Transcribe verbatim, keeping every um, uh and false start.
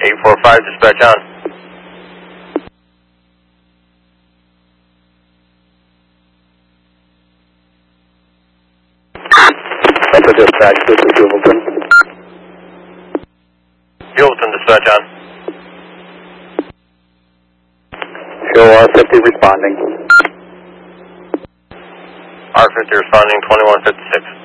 eight four five, dispatch on. Delta dispatch, this is Juvelton. Juvelton, dispatch on. Show R fifty responding. R fifty responding, twenty-one fifty-six.